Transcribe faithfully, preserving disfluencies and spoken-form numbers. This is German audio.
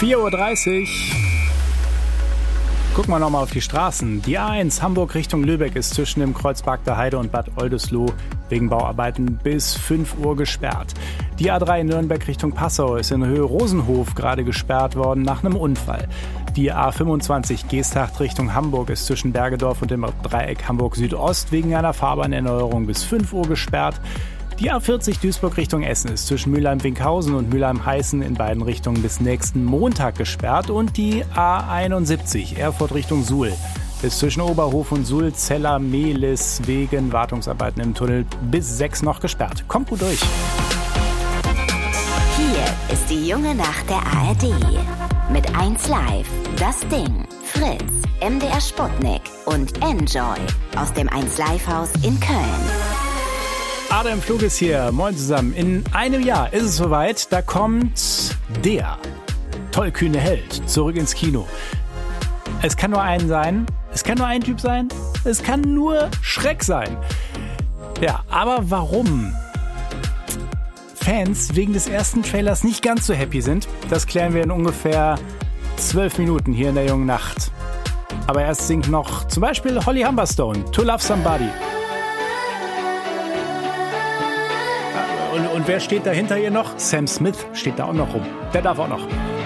vier Uhr dreißig. Gucken wir nochmal auf die Straßen. Die A eins Hamburg Richtung Lübeck ist zwischen dem Kreuzberg der Heide und Bad Oldesloe wegen Bauarbeiten bis fünf Uhr gesperrt. Die A drei Nürnberg Richtung Passau ist in Höhe Rosenhof gerade gesperrt worden nach einem Unfall. Die A fünfundzwanzig Geesthacht Richtung Hamburg ist zwischen Bergedorf und dem Dreieck Hamburg Südost wegen einer Fahrbahnerneuerung bis fünf Uhr gesperrt. Die A vierzig Duisburg Richtung Essen ist zwischen Mülheim-Winkhausen und Mülheim-Heißen in beiden Richtungen bis nächsten Montag gesperrt. Und die A einundsiebzig Erfurt Richtung Suhl ist zwischen Oberhof und Suhl-Zeller-Mehlis wegen Wartungsarbeiten im Tunnel bis sechs noch gesperrt. Kommt gut durch. Hier ist die junge Nacht der A R D. Mit eins Live, Das Ding, Fritz, M D R Sputnik und Enjoy aus dem eins Live Haus in Köln. Adam Flug ist hier. Moin zusammen. In einem Jahr ist es soweit. Da kommt der tollkühne Held zurück ins Kino. Es kann nur einen sein. Es kann nur ein Typ sein. Es kann nur Schreck sein. Ja, aber warum Fans wegen des ersten Trailers nicht ganz so happy sind, das klären wir in ungefähr zwölf Minuten hier in der jungen Nacht. Aber erst singt noch zum Beispiel Holly Humberstone, To Love Somebody. Und, und wer steht da hinter ihr noch? Sam Smith steht da auch noch rum. Der darf auch noch.